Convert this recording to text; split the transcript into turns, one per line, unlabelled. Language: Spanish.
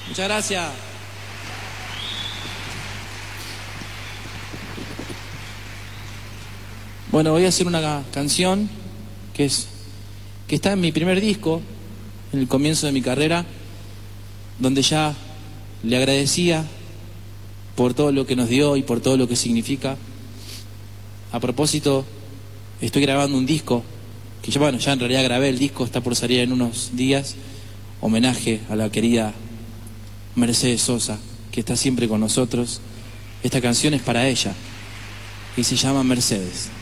Muchas gracias. Bueno, voy a hacer una canción que está en mi primer disco, en el comienzo de mi carrera, donde ya le agradecía por todo lo que nos dio y por todo lo que significa. A propósito, estoy grabando un disco, que ya en realidad grabé el disco, está por salir en unos días, homenaje a la querida Mercedes Sosa, que está siempre con nosotros. Esta canción es para ella y se llama Mercedes.